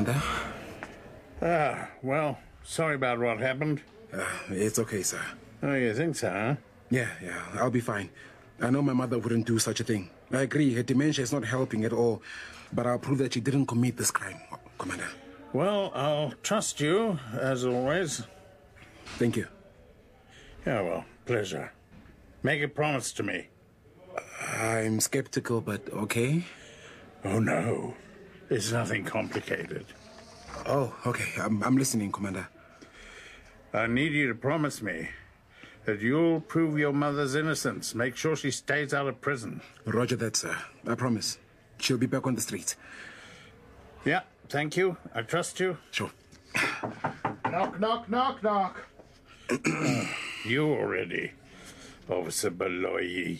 Commander. Well, sorry about what happened. It's okay, sir. Oh, you think so, huh? Yeah, I'll be fine. I know my mother wouldn't do such a thing. I agree, her dementia is not helping at all. But I'll prove that she didn't commit this crime, Commander. Well, I'll trust you, as always. Thank you. Yeah, well, pleasure. Make a promise to me. I'm skeptical, but okay. Oh, no. It's nothing complicated. Oh, okay. I'm listening, Commander. I need you to promise me that you'll prove your mother's innocence. Make sure she stays out of prison. Roger that, sir. I promise. She'll be back on the streets. Yeah, thank you. I trust you. Sure. Knock, knock, knock, knock. You already, Officer Baloyi.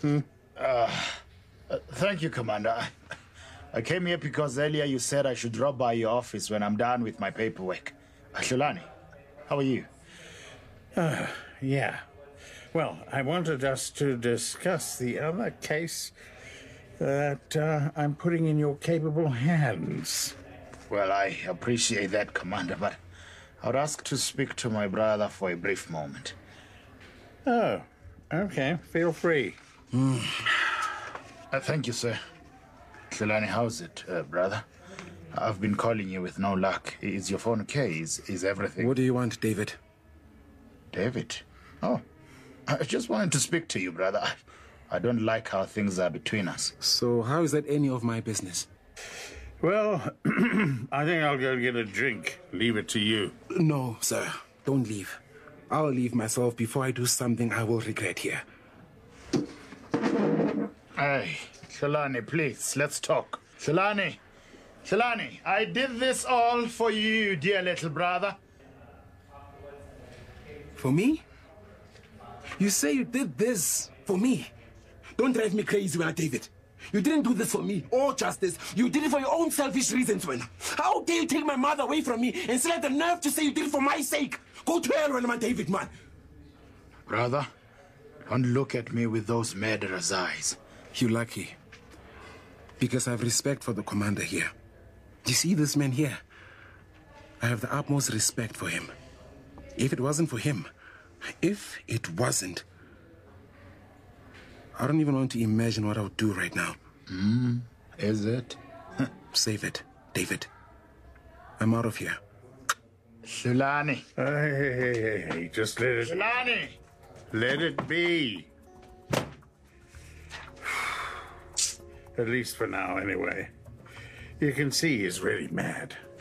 Thank you, Commander. I came here because earlier you said I should drop by your office when I'm done with my paperwork. Hlulani, how are you? Yeah. Well, I wanted us to discuss the other case that I'm putting in your capable hands. Well, I appreciate that, Commander, but I would ask to speak to my brother for a brief moment. Oh, okay. Feel free. Thank you, sir. Hlulani, how's it, brother? I've been calling you with no luck. Is your phone okay? Is everything... What do you want, David? David? Oh, I just wanted to speak to you, brother. I don't like how things are between us. So how is that any of my business? Well, I think I'll go get a drink. Leave it to you. No, sir. Don't leave. I'll leave myself before I do something I will regret here. Hey, Hlulani, please, let's talk. Hlulani, I did this all for you, dear little brother. For me? You say you did this for me? Don't drive me crazy, when David. You didn't do this for me or justice. You did it for your own selfish reasons, when. How dare you take my mother away from me and still have the nerve to say you did it for my sake? Go to hell, man, David, man. Brother, don't look at me with those murderer's eyes. You're lucky. Because I have respect for the commander here. You see this man here? I have the utmost respect for him. If it wasn't for him, I don't even want to imagine what I would do right now. Is it? Save it, David. I'm out of here. Hlulani. Hey, just let it... Hlulani! Let it be. At least for now, anyway. You can see he's really mad.